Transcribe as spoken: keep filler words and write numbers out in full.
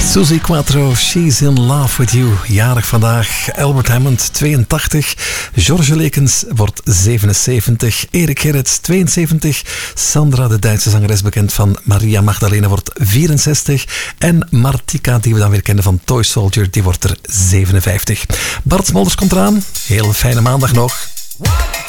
Suzi Quatro, She's in Love with You. Jarig vandaag. Albert Hammond, tweeëntachtig. George Lekens wordt zevenenzeventig. Erik Gerrits, tweeënzeventig. Sandra, de Duitse zangeres bekend van Maria Magdalena, wordt vierenzestig. En Martika, die we dan weer kennen van Toy Soldier, die wordt er zevenenvijftig. Bart Smolders komt eraan. Heel fijne maandag nog.